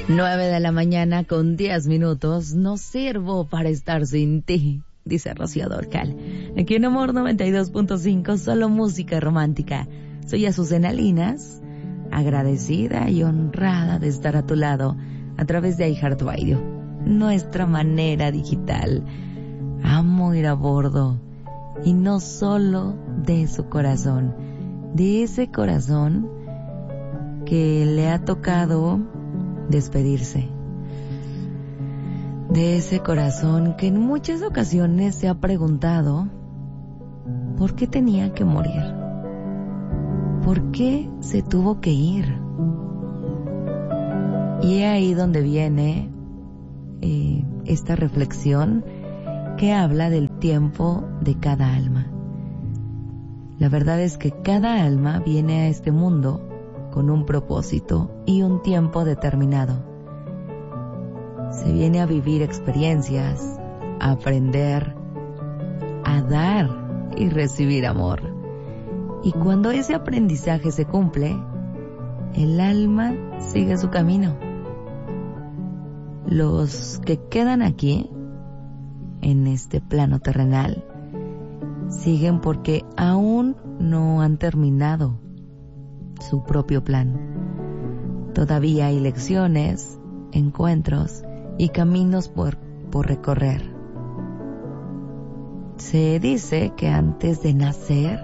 9 de la mañana con 10 minutos. No sirvo para estar sin ti, dice Rocío Dúrcal. Aquí en Amor 92.5, solo música romántica. Soy Azucena Linas, agradecida y honrada de estar a tu lado a través de iHeartRadio, nuestra manera digital. Amo ir a bordo, y no solo de su corazón, de ese corazón que le ha tocado despedirse, de ese corazón que en muchas ocasiones se ha preguntado ¿por qué tenía que morir? ¿Por qué se tuvo que ir? Y es ahí donde viene esta reflexión que habla del tiempo de cada alma. La verdad es que cada alma viene a este mundo con un propósito y un tiempo determinado. Se viene a vivir experiencias, a aprender, a dar y recibir amor. Y cuando ese aprendizaje se cumple, el alma sigue su camino. Los que quedan aquí, en este plano terrenal, siguen porque aún no han terminado su propio plan. Todavía hay lecciones, encuentros y caminos por recorrer. Se dice que antes de nacer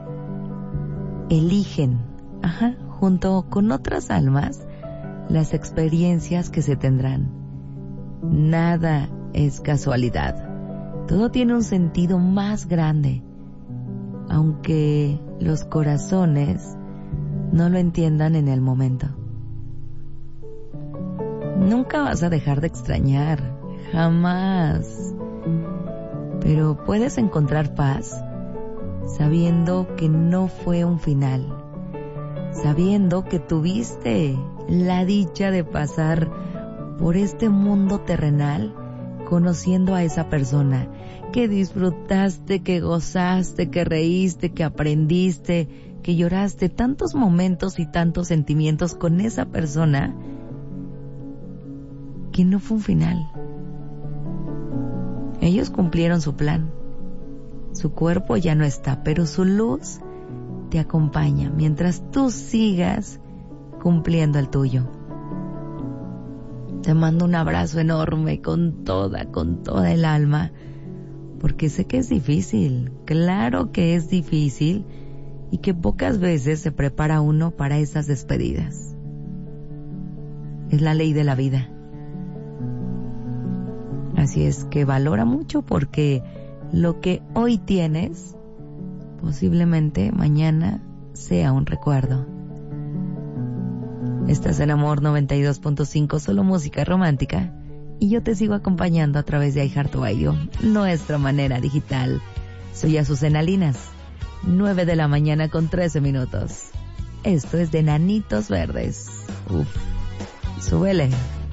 eligen, junto con otras almas, las experiencias que se tendrán. Nada es casualidad. Todo tiene un sentido más grande, aunque los corazones no lo entiendan en el momento. Nunca vas a dejar de extrañar, jamás. Pero puedes encontrar paz sabiendo que no fue un final, sabiendo que tuviste la dicha de pasar por este mundo terrenal conociendo a esa persona, que disfrutaste, que gozaste, que reíste, que aprendiste, que lloraste, tantos momentos y tantos sentimientos con esa persona, que no fue un final. Ellos cumplieron su plan. Su cuerpo ya no está, pero su luz te acompaña mientras tú sigas cumpliendo el tuyo. Te mando un abrazo enorme con toda el alma, porque sé que es difícil, claro que es difícil, y que pocas veces se prepara uno para esas despedidas. Es la ley de la vida. Así es que valora mucho, porque lo que hoy tienes, posiblemente mañana sea un recuerdo. Estás en Amor 92.5, solo música romántica, y yo te sigo acompañando a través de iHeartRadio, nuestra manera digital. Soy Azucena Linas, 9 de la mañana con 13 minutos. Esto es de Nanitos Verdes. Súbele.